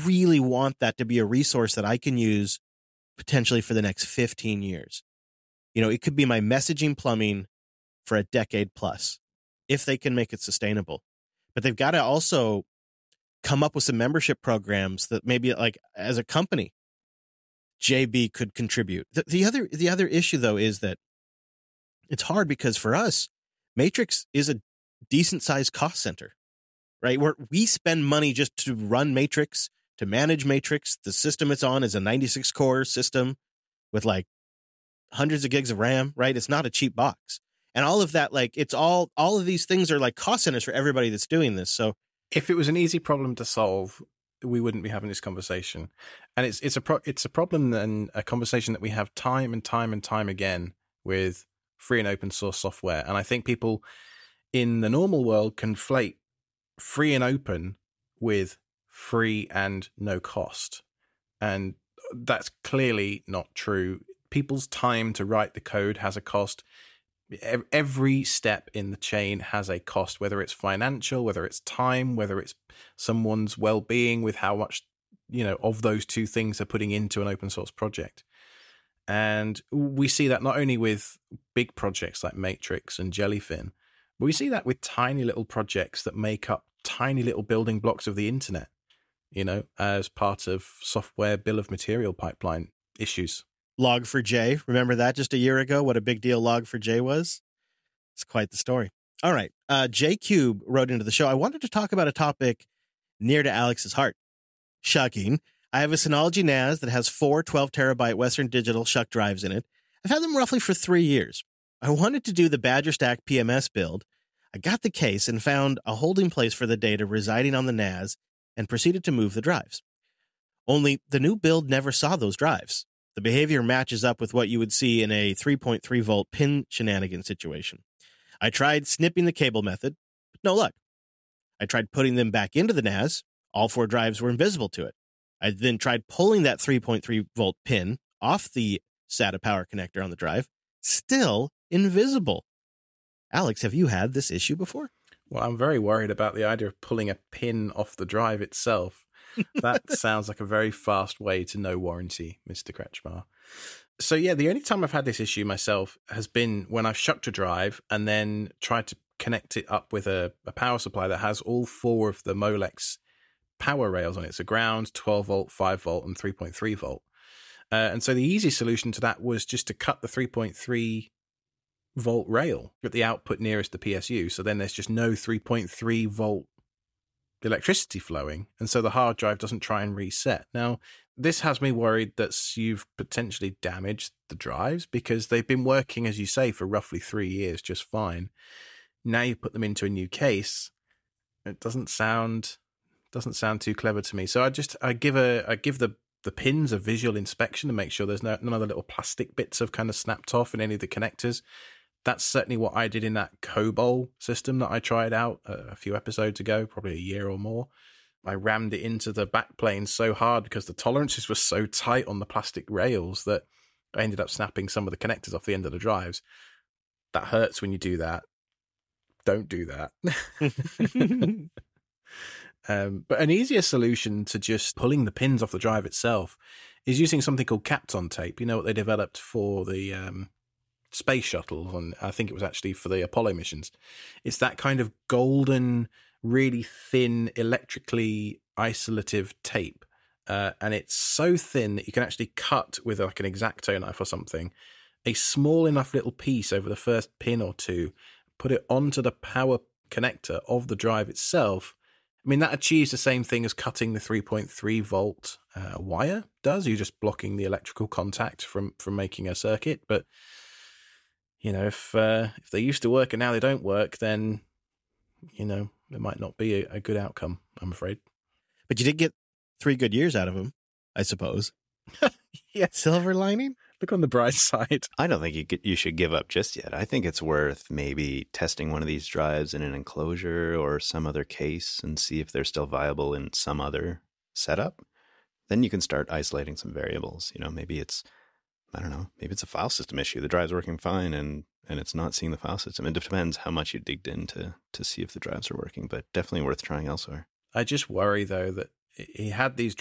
really want that to be a resource that I can use potentially for the next 15 years. It could be my messaging plumbing for a decade plus if they can make it sustainable. But they've got to also come up with some membership programs that maybe, like, as a company, JB could contribute. The other issue, though, is that it's hard because for us, Matrix is a decent sized cost center, right? Where we spend money just to run Matrix, to manage Matrix. The system it's on is a 96 core system with like hundreds of gigs of RAM, right? It's not a cheap box. And all of that, like, it's all of these things are like cost centers for everybody that's doing this. So if it was an easy problem to solve, we wouldn't be having this conversation. And it's a problem and a conversation that we have time and time and time again with free and open source software. And I think people in the normal world conflate free and open with free and no cost. And that's clearly not true. People's time to write the code has a cost. Every step in the chain has a cost, whether it's financial, whether it's time, whether it's someone's well-being with how much, of those two things are putting into an open source project. And we see that not only with big projects like Matrix and Jellyfin, but we see that with tiny little projects that make up tiny little building blocks of the internet, as part of software bill of material pipeline issues. Log4j, remember that just a year ago? What a big deal Log4j was? It's quite the story. All right. JCube wrote into the show, I wanted to talk about a topic near to Alex's heart. Shucking. I have a Synology NAS that has 4 12-terabyte Western Digital shuck drives in it. I've had them roughly for 3 years. I wanted to do the Badger Stack PMS build. I got the case and found a holding place for the data residing on the NAS and proceeded to move the drives. Only the new build never saw those drives. The behavior matches up with what you would see in a 3.3 volt pin shenanigan situation. I tried snipping the cable method, but no luck. I tried putting them back into the NAS. All 4 drives were invisible to it. I then tried pulling that 3.3 volt pin off the SATA power connector on the drive. Still invisible. Alex, have you had this issue before? Well, I'm very worried about the idea of pulling a pin off the drive itself. That sounds like a very fast way to no warranty, Mr. Kretschmar. So yeah, the only time I've had this issue myself has been when I've shucked a drive and then tried to connect it up with a power supply that has all 4 of the Molex power rails on it. So ground, 12 volt, 5 volt, and 3.3 volt. And so the easy solution to that was just to cut the 3.3 volt rail at the output nearest the PSU. So then there's just no 3.3 volt electricity flowing, and so the hard drive doesn't try and reset. Now, this has me worried that you've potentially damaged the drives because they've been working, as you say, for roughly 3 years just fine. Now you put them into a new case. It doesn't sound too clever to me. So I give the pins a visual inspection to make sure there's none of the little plastic bits have kind of snapped off in any of the connectors. That's certainly what I did in that COBOL system that I tried out a few episodes ago, probably a year or more. I rammed it into the backplane so hard because the tolerances were so tight on the plastic rails that I ended up snapping some of the connectors off the end of the drives. That hurts when you do that. Don't do that. But an easier solution to just pulling the pins off the drive itself is using something called Kapton tape. You know what they developed for the space shuttle, and I think it was actually for the Apollo missions. It's that kind of golden, really thin, electrically isolative tape. And it's so thin that you can actually cut with like an X-Acto knife or something, a small enough little piece over the first pin or two, put it onto the power connector of the drive itself. I mean, that achieves the same thing as cutting the 3.3 volt wire does. You're just blocking the electrical contact from making a circuit. But if they used to work and now they don't work, then it might not be a good outcome, I'm afraid. But you did get 3 good years out of them, I suppose. Yeah. Silver lining? Look on the bright side. I don't think you should give up just yet. I think it's worth maybe testing one of these drives in an enclosure or some other case and see if they're still viable in some other setup. Then you can start isolating some variables. Maybe it's, I don't know, maybe it's a file system issue. The drive's working fine and it's not seeing the file system. It depends how much you digged in to see if the drives are working, but definitely worth trying elsewhere. I just worry, though, that he had these